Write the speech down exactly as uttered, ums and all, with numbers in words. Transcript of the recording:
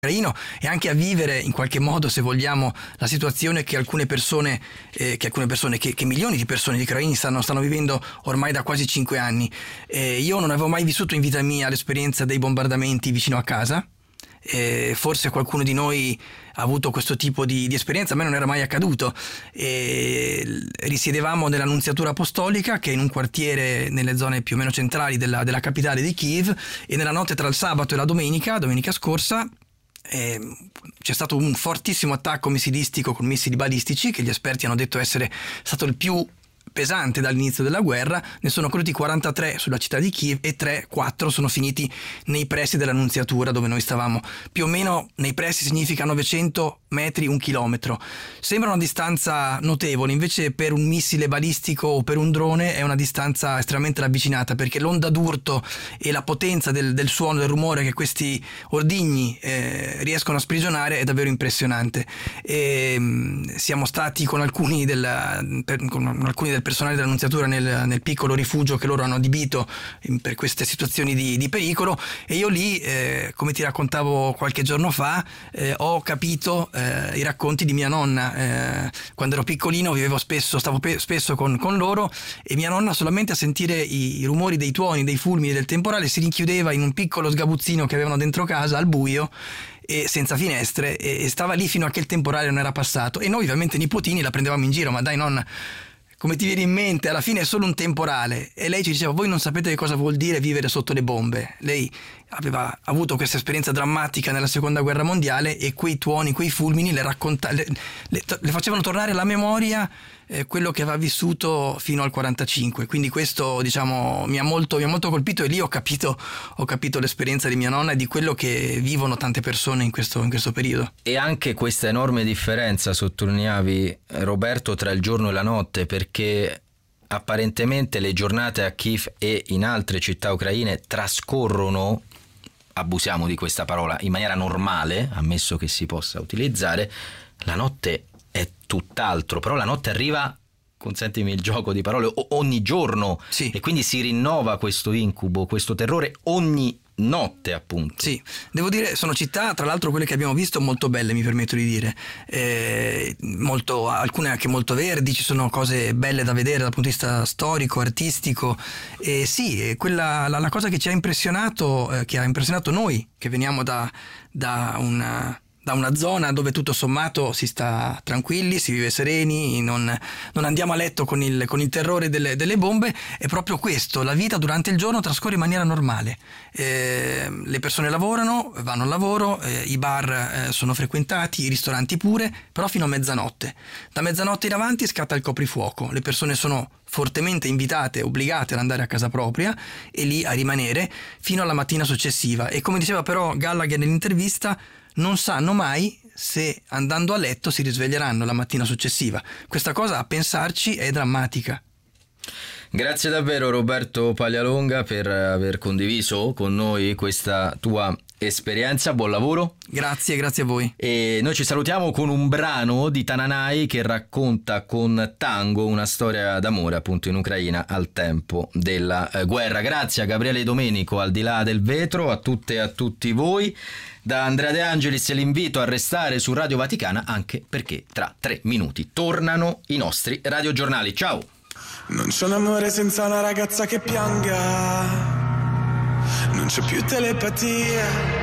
ucraino e anche a vivere in qualche modo, se vogliamo, la situazione che alcune persone, eh, che alcune persone, che, che milioni di persone di ucraini stanno, stanno vivendo ormai da quasi cinque anni. Eh, io non avevo mai vissuto in vita mia l'esperienza dei bombardamenti vicino a casa. Eh, forse qualcuno di noi ha avuto questo tipo di, di esperienza, a me non era mai accaduto. Eh, risiedevamo nella Nunziatura Apostolica, che è in un quartiere nelle zone più o meno centrali della, della capitale di Kiev, e nella notte tra il sabato e la domenica, domenica scorsa, Eh, c'è stato un fortissimo attacco missilistico con missili balistici che gli esperti hanno detto essere stato il più pesante dall'inizio della guerra. Ne sono caduti quarantatré sulla città di Kiev e tre quattro sono finiti nei pressi della Nunziatura dove noi stavamo. Più o meno nei pressi significa novecento metri, un chilometro. Sembra una distanza notevole, invece per un missile balistico o per un drone è una distanza estremamente ravvicinata, perché l'onda d'urto e la potenza del, del suono, del rumore che questi ordigni eh, riescono a sprigionare è davvero impressionante. E, mh, siamo stati con alcuni, del, per, con alcuni del personale della Nunziatura nel, nel piccolo rifugio che loro hanno adibito in, per queste situazioni di, di pericolo, e io lì, eh, come ti raccontavo qualche giorno fa, eh, ho capito eh, i racconti di mia nonna. Eh, quando ero piccolino vivevo spesso, stavo pe- spesso con, con loro, e mia nonna, solamente a sentire i, i rumori dei tuoni, dei fulmini, del temporale, si rinchiudeva in un piccolo sgabuzzino che avevano dentro casa al buio e senza finestre, e, e stava lì fino a che il temporale non era passato, e noi ovviamente nipotini la prendevamo in giro: ma dai nonna, come ti viene in mente? Alla fine è solo un temporale. E lei ci diceva: voi non sapete che cosa vuol dire vivere sotto le bombe. Lei aveva avuto questa esperienza drammatica nella seconda guerra mondiale, e quei tuoni, quei fulmini le, racconta- le, le, le facevano tornare alla memoria eh, quello che aveva vissuto fino al quarantacinque. Quindi questo, diciamo, mi ha molto, mi ha molto colpito, e lì ho capito, ho capito l'esperienza di mia nonna e di quello che vivono tante persone in questo, in questo periodo. E anche questa enorme differenza, sottolineavi Roberto, tra il giorno e la notte, perché apparentemente le giornate a Kiev e in altre città ucraine trascorrono, abusiamo di questa parola, in maniera normale, ammesso che si possa utilizzare. La notte è tutt'altro, però la notte arriva, consentimi il gioco di parole, ogni giorno, sì. E quindi si rinnova questo incubo, questo terrore ogni notte, appunto. Sì, devo dire, sono città, tra l'altro quelle che abbiamo visto, molto belle, mi permetto di dire, eh, molto, alcune anche molto verdi, ci sono cose belle da vedere dal punto di vista storico, artistico, e sì, quella, la, la cosa che ci ha impressionato, eh, che ha impressionato noi, che veniamo da, da una... da una zona dove tutto sommato si sta tranquilli, si vive sereni, non, non andiamo a letto con il, con il terrore delle, delle bombe, è proprio questo: la vita durante il giorno trascorre in maniera normale, eh, le persone lavorano, vanno al lavoro, eh, i bar eh, sono frequentati, i ristoranti pure, però fino a mezzanotte. Da mezzanotte in avanti scatta il coprifuoco, le persone sono fortemente invitate, obbligate ad andare a casa propria e lì a rimanere fino alla mattina successiva. E come diceva però Gallagher nell'intervista, non sanno mai se andando a letto si risveglieranno la mattina successiva. Questa cosa, a pensarci, è drammatica. Grazie davvero Roberto Paglialonga per aver condiviso con noi questa tua esperienza, buon lavoro. Grazie, grazie a voi. E noi ci salutiamo con un brano di Tananai che racconta con tango una storia d'amore appunto in Ucraina al tempo della eh, guerra. Grazie a Gabriele Domenico al di là del vetro, a tutte e a tutti voi. Da Andrea De Angelis l'invito a restare su Radio Vaticana, anche perché tra tre minuti tornano i nostri radiogiornali. Ciao! Non c'è un amore senza una ragazza che pianga, non c'è più telepatia,